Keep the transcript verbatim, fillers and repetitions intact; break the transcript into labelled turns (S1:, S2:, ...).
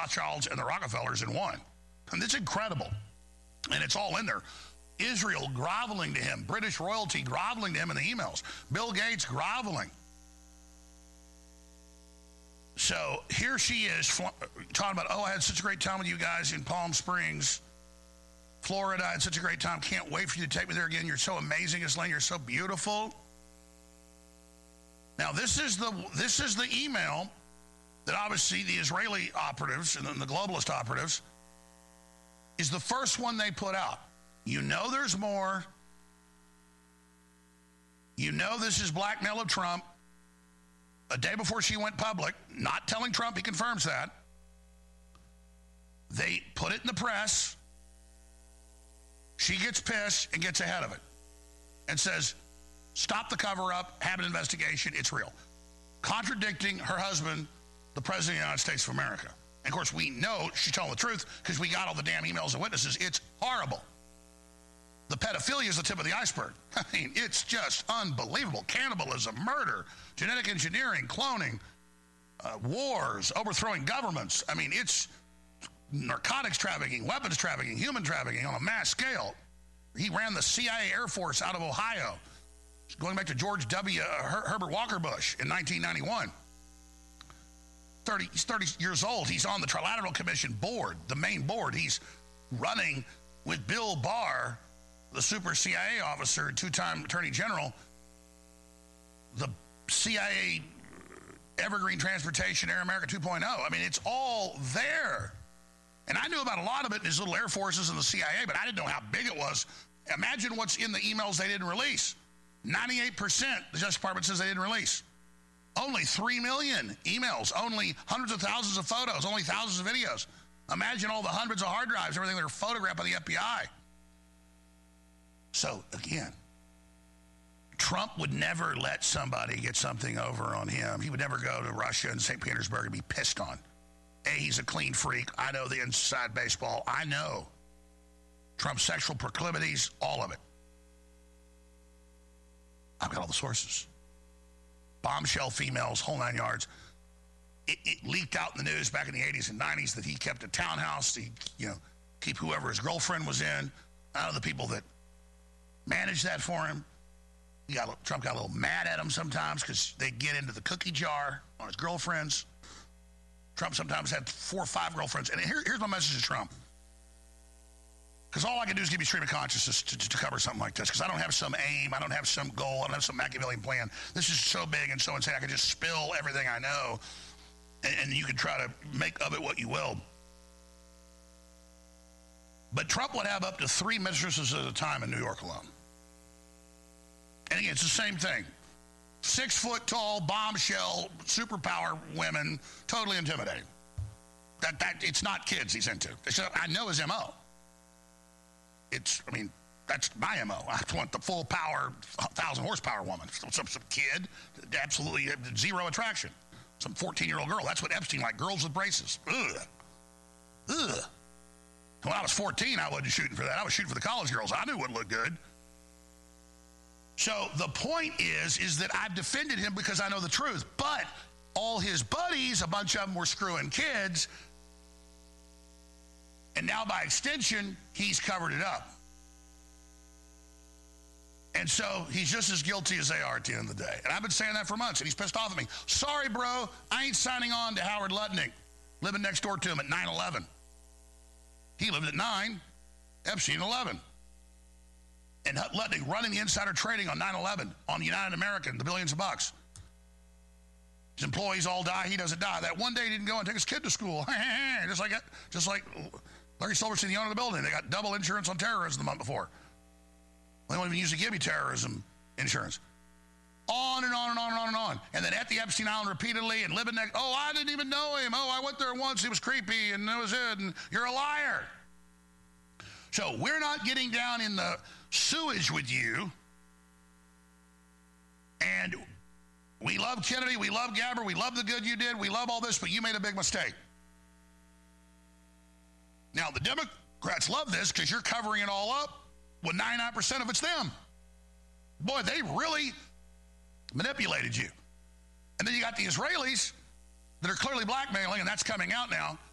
S1: Rothschilds and the Rockefellers in one. And it's incredible. And it's all in there. Israel groveling to him. British royalty groveling to him in the emails. Bill Gates groveling. So here she is talking about, oh, I had such a great time with you guys in Palm Springs, Florida. I had such a great time. Can't wait for you to take me there again. You're so amazing, Ghislaine. You're so beautiful. Now, this is the this is the email that obviously the Israeli operatives and the globalist operatives is the first one they put out. You know there's more. You know this is blackmail of Trump. A day before she went public, not telling Trump, he confirms that. They put it in the press. She gets pissed and gets ahead of it and says, stop the cover-up, have an investigation, it's real. Contradicting her husband, the President of the United States of America. And of course, we know she's telling the truth because we got all the damn emails and witnesses. It's horrible. The pedophilia is the tip of the iceberg. I mean, it's just unbelievable. Cannibalism, murder, genetic engineering, cloning, uh, wars, overthrowing governments. I mean, it's narcotics trafficking, weapons trafficking, human trafficking on a mass scale. He ran the C I A Air Force out of Ohio, going back to George W. Uh, Her- Herbert Walker Bush in nineteen ninety-one. thirty, he's thirty years old. He's on the Trilateral Commission board, the main board. He's running with Bill Barr, the super C I A officer, two-time Attorney General, the C I A Evergreen Transportation Air America two point oh. I mean, it's all there. And I knew about a lot of it in his little air forces and the C I A, but I didn't know how big it was. Imagine what's in the emails they didn't release. ninety-eight percent, the Justice Department says they didn't release. Only three million emails, only hundreds of thousands of photos, only thousands of videos. Imagine all the hundreds of hard drives, everything that are photographed by the F B I. So, again, Trump would never let somebody get something over on him. He would never go to Russia and Saint Petersburg and be pissed on. A, he's a clean freak. I know the inside baseball. I know Trump's sexual proclivities, all of it. I've got all the sources. Bombshell females, whole nine yards. It, it leaked out in the news back in the eighties and nineties that he kept a townhouse to, you know, keep whoever his girlfriend was in. I know the people that managed that for him. He got, Trump got a little mad at him sometimes because they get into the cookie jar on his girlfriends. Trump sometimes had four or five girlfriends. And here, here's my message to Trump. Because all I can do is give you stream of consciousness to, to, to cover something like this. Because I don't have some aim. I don't have some goal. I don't have some Machiavellian plan. This is so big and so insane. I can just spill everything I know. And, and you can try to make of it what you will. But Trump would have up to three mistresses at a time in New York alone. And again, it's the same thing. Six foot tall, bombshell, superpower women, totally intimidating. That that it's not kids he's into. It's, I know his M O. It's, I mean, that's my M O. I want the full power, thousand horsepower woman. Some, some, some kid, absolutely zero attraction. Some fourteen-year-old girl. That's what Epstein liked, girls with braces. Ugh. Ugh. When I was fourteen, I wasn't shooting for that. I was shooting for the college girls. I knew what looked good. So the point is, is that I've defended him because I know the truth. But all his buddies, a bunch of them were screwing kids. And now by extension, he's covered it up. And so he's just as guilty as they are at the end of the day. And I've been saying that for months, and he's pissed off at me. Sorry, bro, I ain't signing on to Howard Lutnick, living next door to him at nine eleven. He lived at nine, Epstein eleven. And Lutnick running the insider trading on nine eleven, on United American, the billions of bucks. His employees all die, he doesn't die. That one day he didn't go and take his kid to school. just like just like Larry Silverstein, the owner of the building. They got double insurance on terrorism the month before. They won't even usually give you terrorism insurance. On and on and on and on and on. And then at the Epstein Island repeatedly and living next, oh, I didn't even know him. Oh, I went there once, he was creepy, and that was it, and you're a liar. So we're not getting down in the sewage with you. And we love Kennedy, we love Gabbard, we love the good you did, we love all this, but you made a big mistake. Now, the Democrats love this because you're covering it all up when ninety-nine percent of it's them. Boy, they really manipulated you. And then you got the Israelis that are clearly blackmailing, and that's coming out now.